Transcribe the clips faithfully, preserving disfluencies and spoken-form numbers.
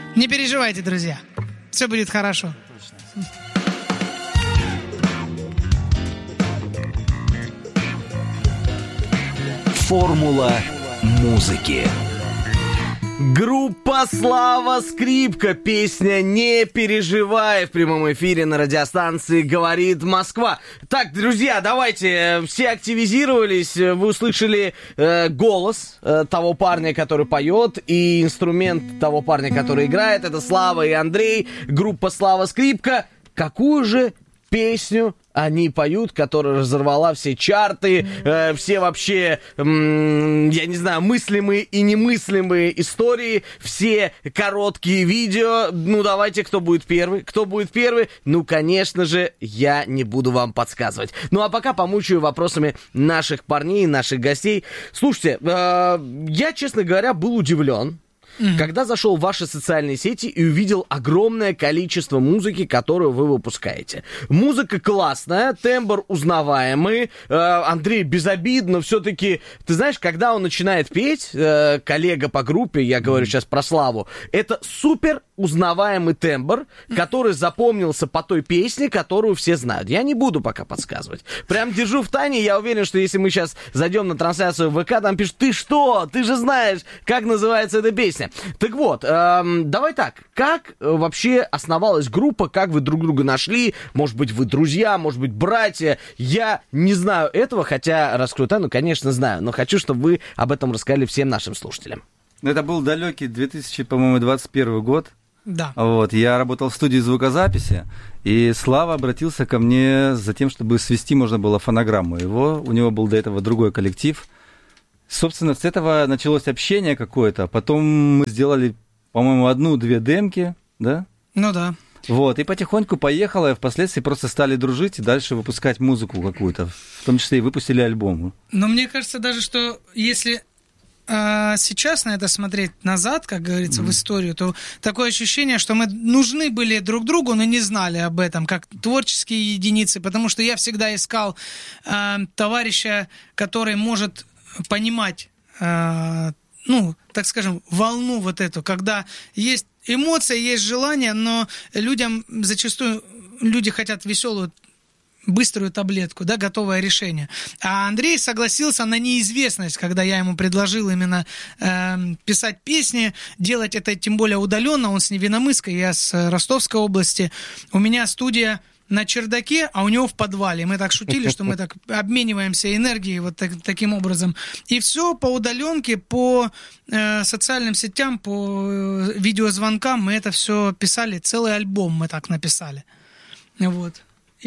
Не переживайте, друзья. Все будет хорошо. Формула музыки. Группа «Слава Скрипка», песня «Не переживай» в прямом эфире на радиостанции «Говорит Москва». Так, друзья, давайте, все активизировались, вы услышали э, голос э, того парня, который поет, и инструмент того парня, который играет. Это Слава и Андрей, группа «Слава Скрипка». Какую же песню они поют, которая разорвала все чарты, э, все вообще, м- я не знаю, мыслимые и немыслимые истории, все короткие видео. Ну, давайте, кто будет первый? Кто будет первый? Ну, конечно же, я не буду вам подсказывать. Ну, а пока помучаю вопросами наших парней, наших гостей. Слушайте, э, я, честно говоря, был удивлен, Mm-hmm. когда зашел в ваши социальные сети и увидел огромное количество музыки, которую вы выпускаете. Музыка классная, тембр узнаваемый, э, Андрей безобидно, все-таки, ты знаешь, когда он начинает петь, э, коллега по группе, я говорю mm-hmm. сейчас про Славу, это супер узнаваемый тембр, mm-hmm. который запомнился по той песне, которую все знают. Я не буду пока подсказывать. Прям держу в тайне, я уверен, что если мы сейчас зайдем на трансляцию в ВК, там пишут: ты что, ты же знаешь, как называется эта песня. Так вот, эм, давай так, как э, вообще основалась группа, как вы друг друга нашли, может быть, вы друзья, может быть, братья, я не знаю этого, хотя, раскрою тайну, конечно, знаю, но хочу, чтобы вы об этом рассказали всем нашим слушателям. Это был далекий две тысячи двадцать первый год. Да. Вот, я работал в студии звукозаписи, и Слава обратился ко мне за тем, чтобы свести можно было фонограмму его, у него был до этого другой коллектив. Собственно, с этого началось общение какое-то. Потом мы сделали, по-моему, одну-две демки, да? Ну да. Вот, и потихоньку поехало, и впоследствии просто стали дружить и дальше выпускать музыку какую-то. В том числе и выпустили альбом. Но мне кажется даже, что если э, сейчас на это смотреть назад, как говорится, mm. в историю, то такое ощущение, что мы нужны были друг другу, но не знали об этом, как творческие единицы, потому что я всегда искал э, товарища, который может понимать, э, ну, так скажем, волну вот эту, когда есть эмоция, есть желание, но людям зачастую, люди хотят веселую, быструю таблетку, да, готовое решение. А Андрей согласился на неизвестность, когда я ему предложил именно э, писать песни, делать это тем более удаленно, он с Невиномысска, я с Ростовской области, у меня студия на чердаке, а у него в подвале. Мы так шутили, что мы так обмениваемся энергией вот так, таким образом. И все по удаленке, по э, социальным сетям, по э, видеозвонкам мы это все писали. Целый альбом мы так написали. Вот.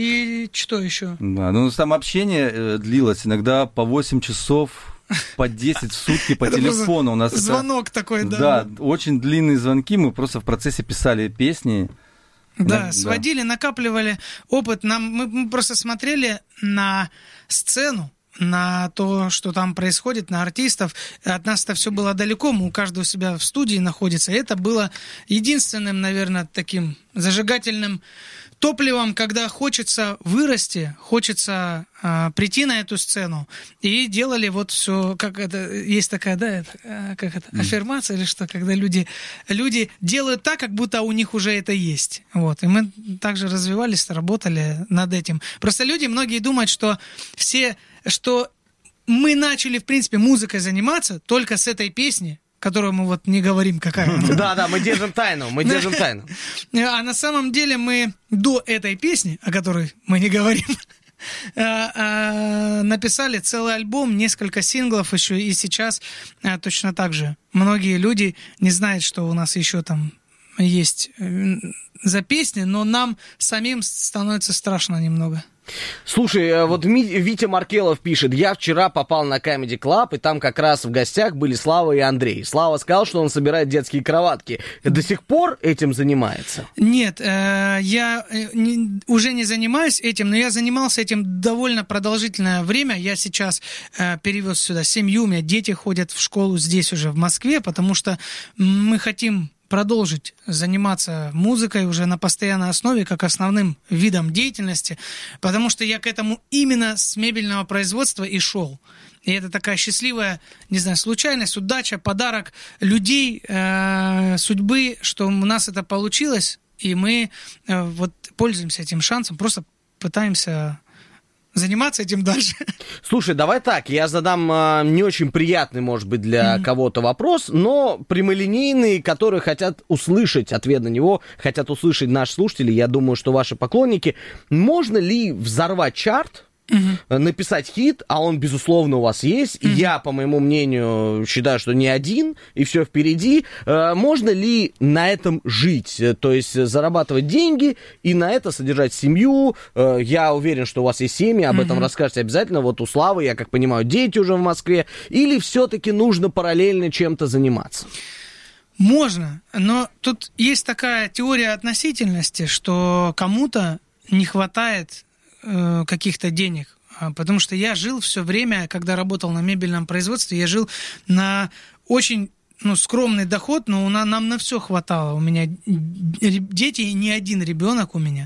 И что еще? Да, ну там общение э, длилось иногда по восемь часов, по десять в сутки по телефону. У нас звонок это, такой, да. Да, очень длинные звонки. Мы просто в процессе писали песни. Да, да, сводили, да. накапливали опыт. Нам, мы, мы просто смотрели на сцену, на то, что там происходит, на артистов. От нас это все было далеко, мы у каждого у себя в студии находится. И это было единственным, наверное, таким зажигательным топливом, когда хочется вырасти, хочется э, прийти на эту сцену. И делали вот все, как это, есть такая, да, это, э, как это, аффирмация или что, когда люди, люди делают так, как будто у них уже это есть. Вот. И мы также развивались, работали над этим. Просто люди, многие думают, что все, что мы начали, в принципе, музыкой заниматься только с этой песни, которую мы вот не говорим, какая она. Да, да, мы держим тайну, мы держим тайну. А на самом деле мы до этой песни, о которой мы не говорим, написали целый альбом, несколько синглов еще, и сейчас точно так же. Многие люди не знают, что у нас еще там есть за песни, но нам самим становится страшно немного. Слушай, вот Витя Маркелов пишет: я вчера попал на Comedy Club, и там как раз в гостях были Слава и Андрей. Слава сказал, что он собирает детские кроватки. До сих пор этим занимается? Нет, э, я не, уже не занимаюсь этим, но я занимался этим довольно продолжительное время. Я сейчас э, перевез сюда семью, у меня дети ходят в школу здесь уже, в Москве, потому что мы хотим продолжить заниматься музыкой уже на постоянной основе, как основным видом деятельности, потому что я к этому именно с мебельного производства и шел. И это такая счастливая, не знаю, случайность, удача, подарок людей, э, судьбы, что у нас это получилось, и мы э, вот пользуемся этим шансом, просто пытаемся заниматься этим дальше. Слушай, давай так, я задам э, не очень приятный, может быть, для mm-hmm. кого-то вопрос, но прямолинейный, которые хотят услышать ответ на него, хотят услышать наши слушатели, я думаю, что ваши поклонники. Можно ли взорвать чарт, Uh-huh. написать хит, а он, безусловно, у вас есть, uh-huh. и я, по моему мнению, считаю, что не один, и все впереди. Можно ли на этом жить? То есть зарабатывать деньги и на это содержать семью? Я уверен, что у вас есть семьи, об uh-huh. этом расскажете обязательно. Вот у Славы, я как понимаю, дети уже в Москве. Или все-таки нужно параллельно чем-то заниматься? Можно, но тут есть такая теория относительности, что кому-то не хватает каких-то денег, потому что я жил все время, когда работал на мебельном производстве, я жил на очень, ну, скромный доход, но на, нам на все хватало. У меня дети, не один ребенок у меня.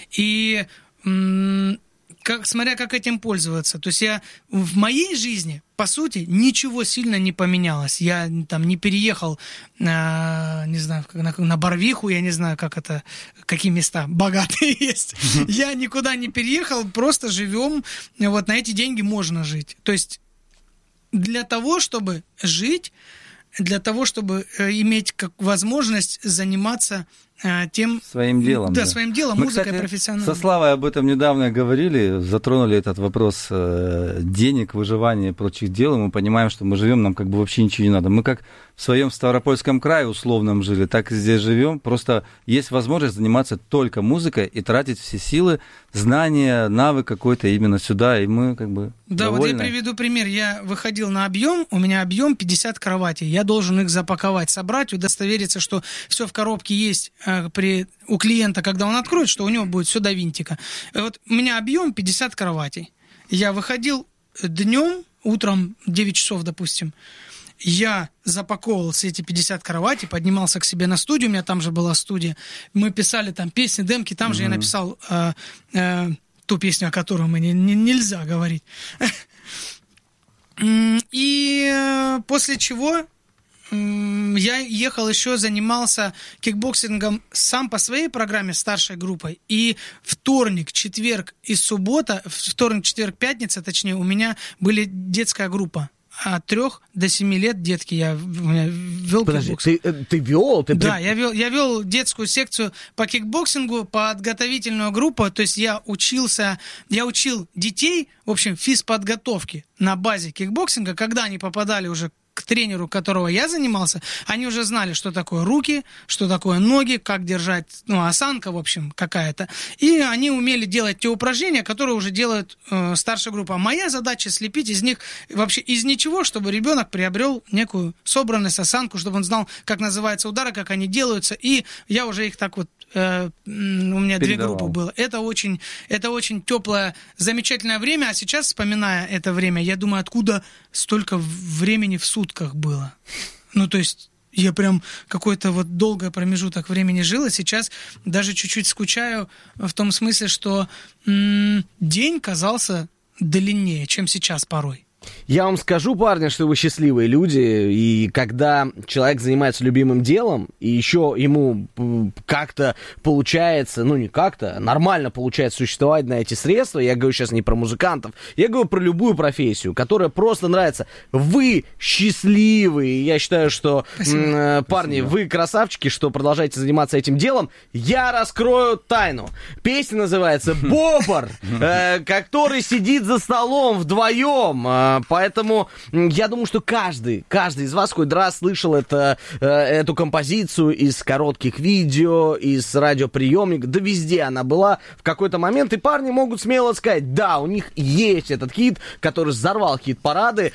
И м- как, смотря как этим пользоваться. То есть я в моей жизни, по сути, ничего сильно не поменялось. Я там не переехал, э, не знаю, на, на Барвиху, я не знаю, как это, какие места богатые есть. Mm-hmm. Я никуда не переехал, просто живем, вот на эти деньги можно жить. То есть для того, чтобы жить, для того, чтобы э, иметь как возможность заниматься э, тем... Своим делом. Да, да. своим делом, Мы, музыкой кстати, профессионально. Со Славой об этом недавно говорили, затронули этот вопрос э, денег, выживания и прочих дел, и мы понимаем, что мы живем, нам как бы вообще ничего не надо. Мы как в своем Ставропольском крае условном жили, так и здесь живем. Просто есть возможность заниматься только музыкой и тратить все силы, знания, навык какой-то именно сюда, и мы как бы Да, довольны. вот я приведу пример. Я выходил на объем, у меня объем пятьдесят кроватей. Я должен их запаковать, собрать, удостовериться, что все в коробке есть э, при, у клиента, когда он откроет, что у него будет все до винтика. И вот у меня объем пятьдесят кроватей. Я выходил днем, утром девять часов, допустим, я запаковывал все эти пятьдесят кроватей, поднимался к себе на студию, у меня там же была студия, мы писали там песни, демки, там mm-hmm. же я написал э, э, ту песню, о которой мы не, не, нельзя говорить. И после чего я ехал еще, занимался кикбоксингом сам по своей программе старшей группой. И вторник, четверг и суббота, вторник, четверг, пятница, точнее, у меня были детская группа. От трех до семи лет детки я вел Подожди, кикбоксинг. Ты, ты вел? Ты да, при... я вел, я вел детскую секцию по кикбоксингу, подготовительную группу. То есть я учился, я учил детей, в общем, физподготовки на базе кикбоксинга, когда они попадали уже к тренеру, которого я занимался, они уже знали, что такое руки, что такое ноги, как держать, ну, осанка, в общем, какая-то. И они умели делать те упражнения, которые уже делают э, старшая группа. Моя задача слепить из них вообще из ничего, чтобы ребенок приобрел некую собранность, осанку, чтобы он знал, как называются удары, как они делаются. И я уже их так вот, э, у меня передавал. Две группы было. Это очень, это очень теплое, замечательное время. А сейчас, вспоминая это время, я думаю, откуда столько времени в сутках было. Ну, то есть я прям какой-то вот долгий промежуток времени жил, и сейчас даже чуть-чуть скучаю в том смысле, что м- день казался длиннее, чем сейчас порой. Я вам скажу, парни, что вы счастливые люди, и когда человек занимается любимым делом, и еще ему как-то получается, ну не как-то, нормально получается существовать на эти средства, я говорю сейчас не про музыкантов, я говорю про любую профессию, которая просто нравится. Вы счастливые, я считаю, что, м- парни, Спасибо. Вы красавчики, что продолжаете заниматься этим делом. Я раскрою тайну. Песня называется «Бобр», который сидит за столом вдвоем. Поэтому я думаю, что каждый, каждый из вас хоть раз слышал это, эту композицию из коротких видео, из радиоприемника, да везде она была в какой-то момент, и парни могут смело сказать, да, у них есть этот хит, который взорвал хит-парады.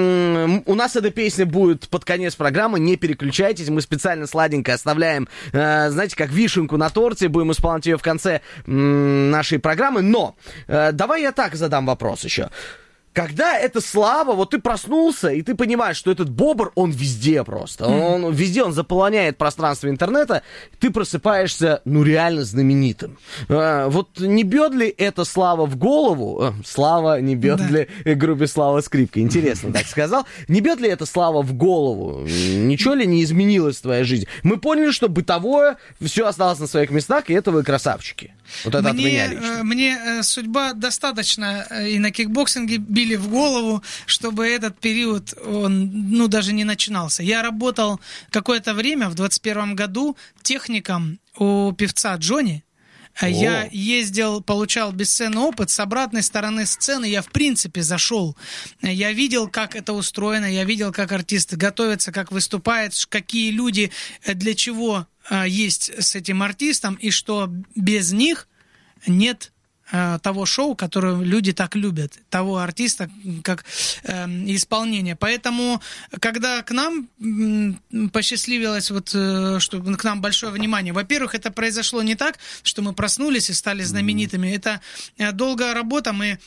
У нас эта песня будет под конец программы, не переключайтесь, мы специально сладенько оставляем, знаете, как вишенку на торте, будем исполнять ее в конце нашей программы, но давай я так задам вопрос еще. когда эта слава, вот ты проснулся, и ты понимаешь, что этот бобр, он везде просто. Он, он везде, он заполоняет пространство интернета, ты просыпаешься, ну, реально знаменитым. А, вот не бьет ли эта слава в голову? А, слава не бьет да. ли группе Слава Скрипка? Интересно так сказал. Не бьет ли эта слава в голову? Ничего ли не изменилось в твоей жизни? Мы поняли, что бытовое все осталось на своих местах, и это вы красавчики. Вот это мне, от меня лично. Мне судьба достаточно и на кикбоксинге били в голову, чтобы этот период, он, ну, даже не начинался. Я работал какое-то время в двадцать первом году техником у певца Джонни. О. Я ездил, получал бесценный опыт. С обратной стороны сцены я, в принципе, зашел. Я видел, как это устроено, я видел, как артисты готовятся, как выступают, какие люди, для чего есть с этим артистом, и что без них нет того шоу, которое люди так любят, того артиста, как э, исполнение. Поэтому, когда к нам м, посчастливилось, вот, э, что к нам большое внимание, во-первых, это произошло не так, что мы проснулись и стали знаменитыми. Это э, долгая работа, мы,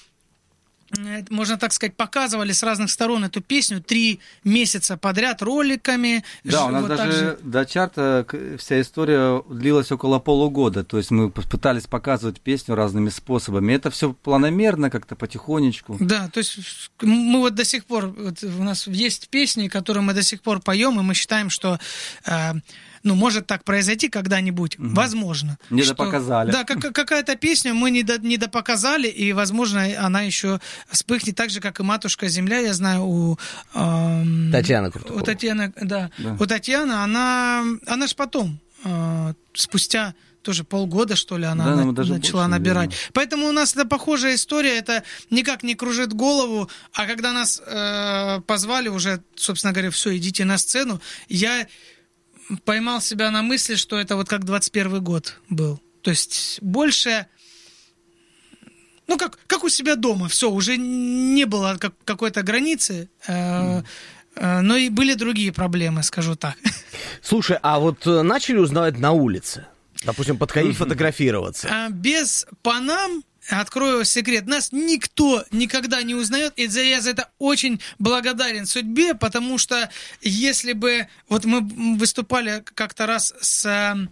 э, можно так сказать, показывали с разных сторон эту песню три месяца подряд роликами. Да, у нас вот даже же... до чарта вся история длилась около полугода, то есть мы пытались показывать песню разными способами. Это все планомерно, как-то потихонечку. Да, то есть мы вот до сих пор, вот у нас есть песни, которые мы до сих пор поем, и мы считаем, что... Э, ну, может так произойти когда-нибудь, угу. возможно. Не допоказали. Да, как, какая-то песня мы не, до, не допоказали, и, возможно, она еще вспыхнет так же, как и «Матушка Земля», я знаю, у... Эм, Татьяны Крутуховой. У Татьяны, да. да. У Татьяны, она, она ж потом, э, спустя... тоже полгода, что ли, она да, на, даже начала больше, набирать. наверное. Поэтому у нас это похожая история, это никак не кружит голову, а когда нас э, позвали уже, собственно говоря, все, идите на сцену, я поймал себя на мысли, что это вот как двадцать первый год был. То есть больше... Ну, как, как у себя дома, все, уже не было как, какой-то границы, э, mm. э, но и были другие проблемы, скажу так. Слушай, а вот начали узнавать на улице? Допустим, подходить фотографироваться. А без панам, открою секрет, нас никто никогда не узнает, и я за это очень благодарен судьбе, потому что если бы... Вот мы выступали как-то раз с...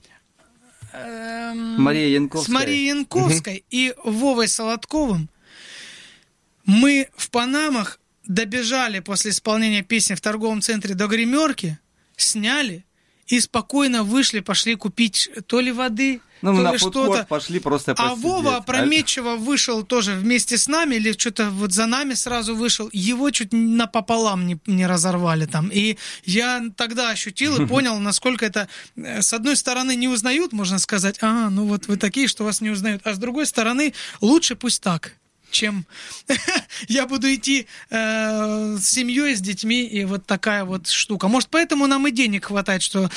Э, Марией Янковской. С Марией Янковской угу. и Вовой Солодковым. Мы в панамах добежали после исполнения песни в торговом центре до гримерки, сняли, и спокойно вышли, пошли купить то ли воды, ну, то на ли что-то. Пошли просто а Вова опрометчиво вышел тоже вместе с нами, или что-то вот за нами сразу вышел. Его чуть напополам не, не разорвали там. И я тогда ощутил и понял, насколько это, с одной стороны, не узнают, можно сказать, а, ну вот вы такие, что вас не узнают. А с другой стороны, лучше пусть так, чем я буду идти э, с семьей, с детьми, и вот такая вот штука. Может, поэтому нам и денег хватает, что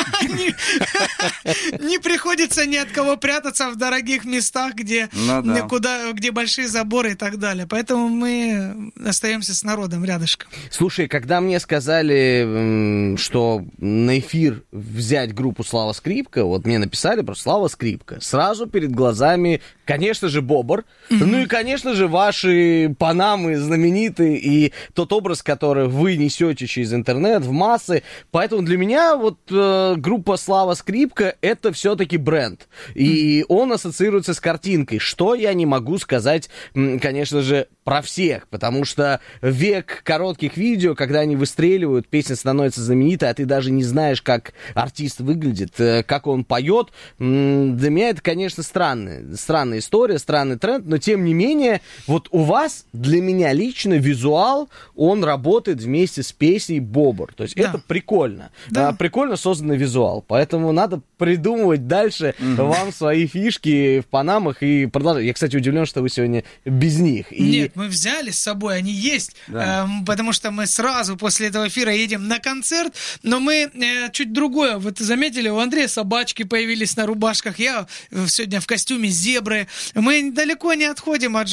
не приходится ни от кого прятаться в дорогих местах, где где большие заборы и так далее. Поэтому мы остаемся с народом рядышком. Слушай, когда мне сказали, что на эфир взять группу Слава Скрипка, вот мне написали про Слава Скрипка, сразу перед глазами, конечно же, Бобр, ну и, конечно, Конечно же, ваши панамы знаменитые и тот образ, который вы несете через интернет в массы. Поэтому для меня вот э, группа Слава Скрипка — это все-таки бренд. И он ассоциируется с картинкой, что я не могу сказать, конечно же, про всех. Потому что век коротких видео, когда они выстреливают, песня становится знаменитой, а ты даже не знаешь, как артист выглядит, э, как он поет. Для меня это, конечно, странная, странная история, странный тренд, но тем не менее, вот у вас, для меня лично, визуал, он работает вместе с песней «Бобр». То есть да. это прикольно. Да. А, прикольно созданный визуал. Поэтому надо придумывать дальше угу. вам свои фишки в панамах и продолжать. Я, кстати, удивлен, что вы сегодня без них. И... Нет, мы взяли с собой, они есть, да. э, потому что мы сразу после этого эфира едем на концерт, но мы э, чуть другое. Вот заметили, у Андрея собачки появились на рубашках, я сегодня в костюме зебры. Мы далеко не отходим от животных.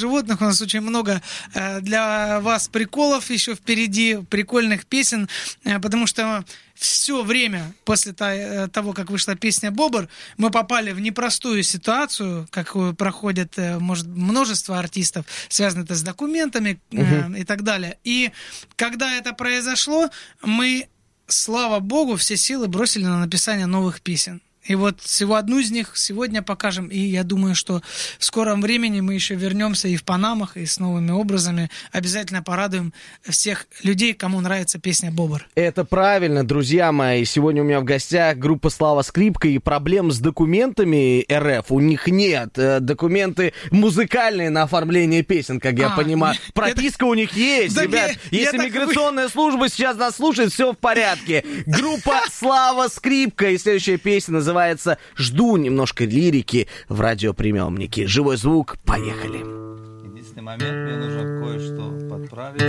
животных. У нас очень много э, для вас приколов еще впереди, прикольных песен, э, потому что все время после того, как вышла песня «Бобр», мы попали в непростую ситуацию, какую проходит, может, множество артистов, связано это с документами uh-huh. и так далее. И когда это произошло, мы, слава богу, все силы бросили на написание новых песен. И вот всего одну из них сегодня покажем, и я думаю, что в скором времени мы еще вернемся и в Панамах, и с новыми образами. Обязательно порадуем всех людей, кому нравится песня «Бобр». Это правильно, друзья мои. Сегодня у меня в гостях группа «Слава Скрипка», и проблем с документами эр эф у них нет. Документы музыкальные на оформление песен, как я а, понимаю. Прописка это... у них есть, да ребят. Я, если я миграционная так... служба сейчас нас слушает, все в порядке. Группа «Слава Скрипка», и следующая песня называется Называется «Жду», немножко лирики в радиоприемнике. Живой звук, поехали. Единственный момент, мне нужно кое-что подправить.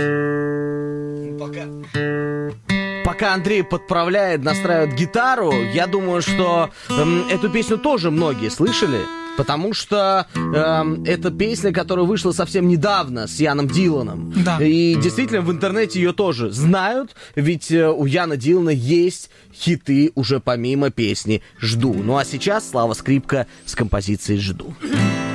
Пока... Пока Андрей подправляет, настраивает гитару, я думаю, что эм, эту песню тоже многие слышали. Потому что э, это песня, которая вышла совсем недавно с Яном Диланом. Да. И действительно в интернете ее тоже знают, ведь э, у Яна Дилана есть хиты уже помимо песни «Жду». Ну а сейчас Слава Скрипка с композицией «Жду».